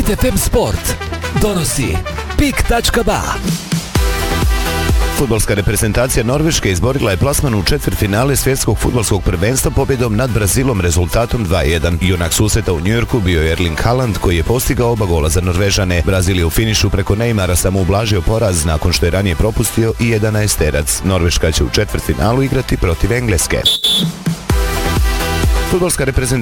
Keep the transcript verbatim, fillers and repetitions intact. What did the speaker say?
Hit ef em Sport donosi pik tačka ba. Fudbalska reprezentacija Norveške izborila je plasman u četvrtfinale svjetskog fudbalskog prvenstva pobjedom nad Brazilom rezultatom dva jedan. Junak susreta u Njujorku bio je Erling Haaland koji je postigao oba gola za Norvežane. Brazil je u finišu preko Neymara samo ublažio poraz nakon što je ranije propustio i jedanaesterac. Norveška će u četvrtfinalu igrati protiv Engleske. Fudbalska reprezentacija